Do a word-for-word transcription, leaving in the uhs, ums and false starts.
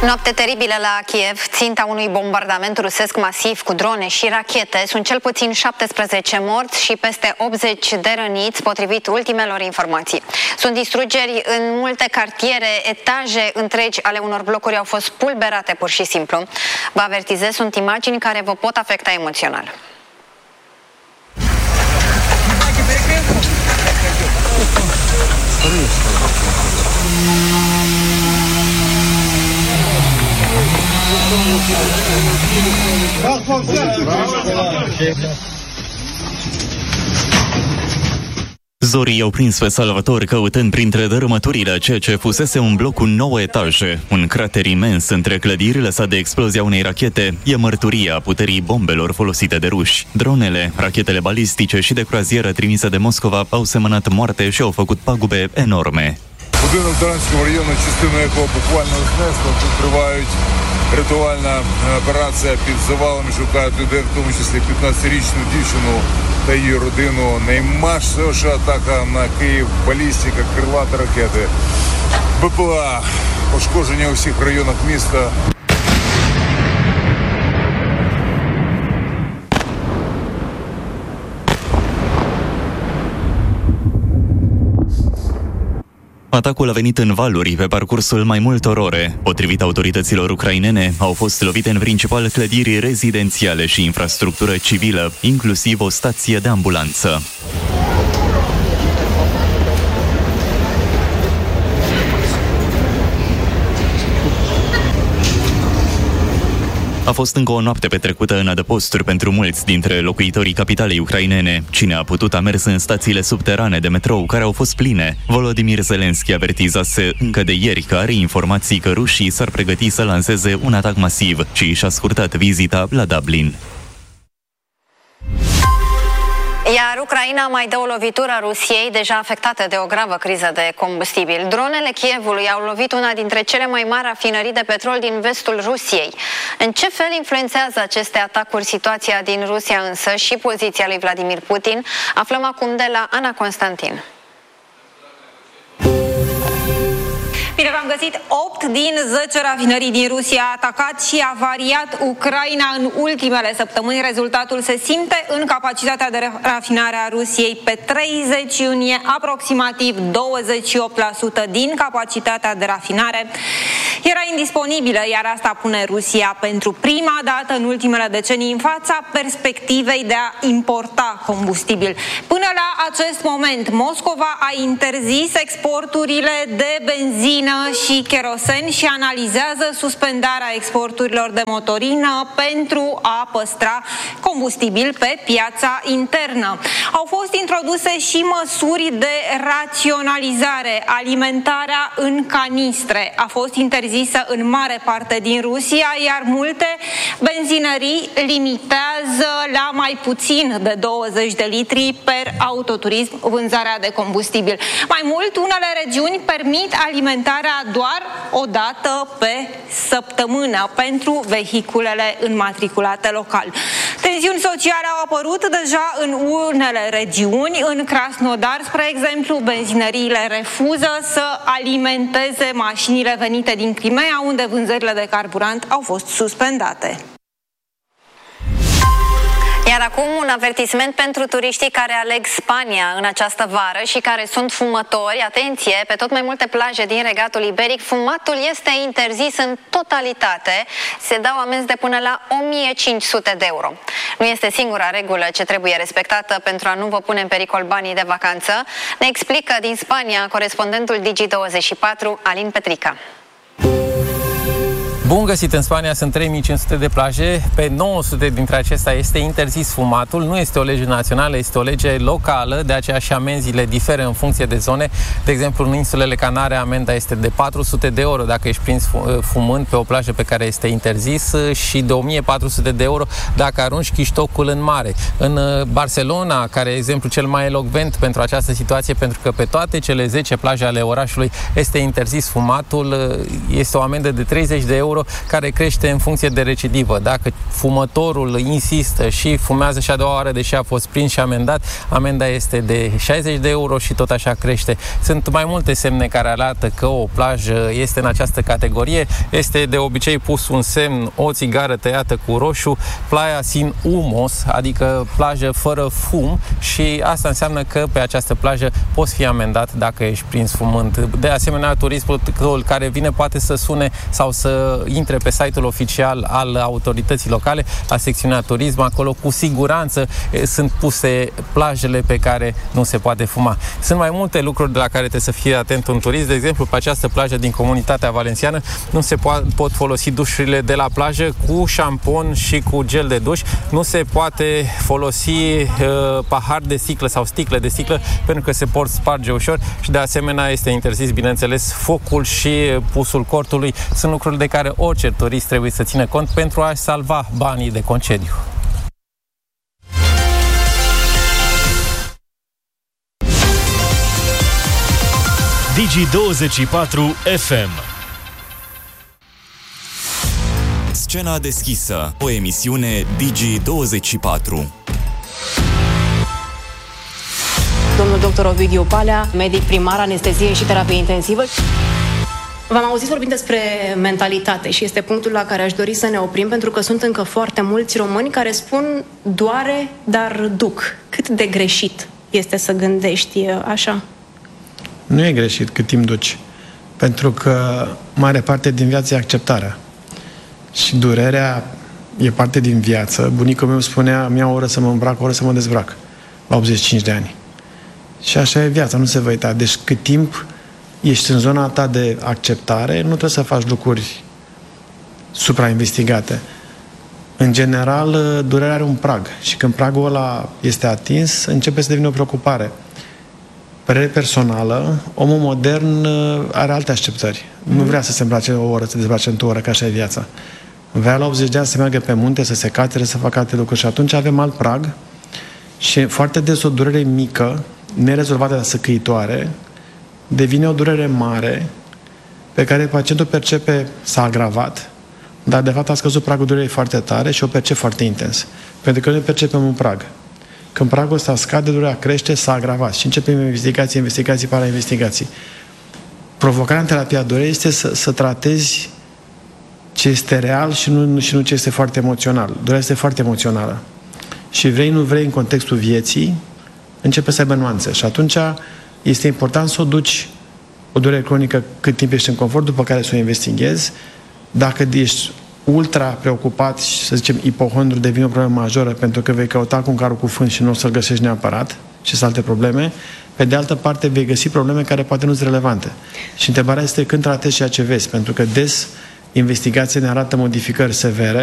Noapte teribilă la Kiev. Ținta unui bombardament rusesc masiv cu drone și rachete. Sunt cel puțin șaptesprezece morți și peste optzeci de răniți, potrivit ultimelor informații. Sunt distrugeri în multe cartiere, etaje întregi ale unor blocuri au fost pulberate pur și simplu. Vă avertizez, sunt imagini care vă pot afecta emoțional. Zorii i-au prins pe salvatori căutând printre dărâmăturile ceea ce fusese un bloc cu nouă etaje. Un crater imens între clădiri lăsat de explozia unei rachete e mărturia puterii bombelor folosite de ruși. Dronele, rachetele balistice și de croazieră trimise de Moscova au semănat moarte și au făcut pagube enorme. Будинок Таранського району, частину якого буквально знесло, тут тривають рятувальна операція під завалами, шукають людей, в тому числі п'ятнадцятирічну дівчину та її родину. Наймасовіша атака на Київ, балістика, крилаті ракети, БПЛА, пошкодження у всіх районах міста. Atacul a venit în valuri pe parcursul mai multor ore. Potrivit autorităților ucrainene, au fost lovite în principal clădiri rezidențiale și infrastructură civilă, inclusiv o stație de ambulanță. A fost încă o noapte petrecută în adăposturi pentru mulți dintre locuitorii capitalei ucrainene. Cine a putut a mers în stațiile subterane de metrou, care au fost pline. Volodymyr Zelensky avertizase încă de ieri că are informații că rușii s-ar pregăti să lanseze un atac masiv și și-a scurtat vizita la Dublin. Iar Ucraina mai dă o lovitură Rusiei, deja afectată de o gravă criză de combustibil. Dronele Kievului au lovit una dintre cele mai mari rafinării de petrol din vestul Rusiei. În ce fel influențează aceste atacuri situația din Rusia însă și poziția lui Vladimir Putin? Aflăm acum de la Ana Constantin. Bine v-am găsit! opt din zece rafinării din Rusia a atacat și avariat Ucraina în ultimele săptămâni. Rezultatul se simte în capacitatea de rafinare a Rusiei. Pe treizeci iunie, aproximativ douăzeci și opt la sută din capacitatea de rafinare era indisponibilă, iar asta pune Rusia pentru prima dată în ultimele decenii în fața perspectivei de a importa combustibil. Până la acest moment, Moscova a interzis exporturile de benzină și kerosen și analizează suspendarea exporturilor de motorină pentru a păstra combustibil pe piața internă. Au fost introduse și măsuri de raționalizare. Alimentarea în canistre a fost interzisă în mare parte din Rusia, iar multe benzinării limitează la mai puțin de douăzeci de litri per autoturism vânzarea de combustibil. Mai mult, unele regiuni permit alimentarea doar o dată pe săptămână pentru vehiculele înmatriculate local. Tensiuni sociale au apărut deja în unele regiuni. În Krasnodar, spre exemplu, benzinăriile refuză să alimenteze mașinile venite din Crimea, unde vânzările de carburant au fost suspendate. Iar acum un avertisment pentru turiștii care aleg Spania în această vară și care sunt fumători. Atenție, pe tot mai multe plaje din regatul iberic, fumatul este interzis în totalitate. Se dau amenzi de până la o mie cinci sute de euro. Nu este singura regulă ce trebuie respectată pentru a nu vă pune în pericol banii de vacanță. Ne explică din Spania corespondentul Digi douăzeci și patru, Alin Petrica. Bun găsit! În Spania sunt trei mii cinci sute de plaje, pe nouă sute dintre acestea este interzis fumatul, nu este o lege națională, este o lege locală, de aceea și amenziile diferă în funcție de zone. De exemplu, în insulele Canare amenda este de patru sute de euro dacă ești prins fumând pe o plajă pe care este interzis și de o mie patru sute de euro dacă arunci chiștocul în mare. În Barcelona, care e exemplu cel mai elocvent pentru această situație, pentru că pe toate cele zece plaje ale orașului este interzis fumatul, este o amendă de treizeci de euro euro, care crește în funcție de recidivă. Dacă fumătorul insistă și fumează și a doua oară, deși a fost prins și amendat, amenda este de șaizeci de euro și tot așa crește. Sunt mai multe semne care arată că o plajă este în această categorie. Este de obicei pus un semn, o țigară tăiată cu roșu, playa sin humos, adică plajă fără fum, și asta înseamnă că pe această plajă poți fi amendat dacă ești prins fumând. De asemenea, turistul care vine poate să sune sau să intre pe site-ul oficial al autorității locale, la secțiunea turism. Acolo cu siguranță sunt puse plajele pe care nu se poate fuma. Sunt mai multe lucruri de la care trebuie să fie atent un turist. De exemplu, pe această plajă din Comunitatea Valenciană nu se po- pot folosi dușurile de la plajă cu șampon și cu gel de duș. Nu se poate folosi uh, pahar de sticlă sau sticle de sticlă, pentru că se pot sparge ușor, și de asemenea este interzis, bineînțeles, focul și pusul cortului. Sunt lucruri de care orice turist trebuie să țină cont pentru a salva banii de concediu. Digi douăzeci și patru F M. Scena deschisă, o emisiune Digi douăzeci și patru. Domnul doctor Ovidiu Palea, medic primar, anestezie și terapie intensivă. V-am auzit vorbind despre mentalitate și este punctul la care aș dori să ne oprim, pentru că sunt încă foarte mulți români care spun doare, dar duc. Cât de greșit este să gândești așa? Nu e greșit cât timp duci, pentru că mare parte din viață e acceptarea. Și durerea e parte din viață. Bunicul meu spunea, mi-a o oră să mă îmbrac, o oră să mă dezbrac, la optzeci și cinci de ani. Și așa e viața, nu se va uita. Deci cât timp ești în zona ta de acceptare, nu trebuie să faci lucruri suprainvestigate. În general, durerea are un prag și când pragul ăla este atins, începe să devină o preocupare. Părere personală, omul modern are alte așteptări. Mm. Nu vrea să se îmbrace o oră, să se dezbrace într-o oră, că așa e viața. Vrea la optzeci de ani să meargă pe munte, să se catere, să facă alte lucruri și atunci avem alt prag și foarte des o durere mică, nerezolvată, dar săcăitoare, devine o durere mare pe care pacientul percepe s-a agravat, dar de fapt a scăzut pragul durerii foarte tare și o percep foarte intens. Pentru că noi percepem un prag. Când pragul ăsta scade, durerea crește, s-a agravat și începem investigații, investigații, para-investigații. Provocarea în terapia durerii este să, să tratezi ce este real și nu, și nu ce este foarte emoțional. Durerea este foarte emoțională. Și vrei, nu vrei, în contextul vieții, începe să aibă nuanțe. Și atunci este important să o duci o durere cronică cât timp ești în confort, după care să o investighezi. Dacă ești ultra preocupat și, să zicem, ipohondru, devine o problemă majoră, pentru că vei căuta cu un carul cu fân și nu o să-l găsești neapărat și sunt alte probleme. Pe de altă parte, vei găsi probleme care poate nu sunt relevante. Și întrebarea este când tratezi ceea ce vezi, pentru că des investigația ne arată modificări severe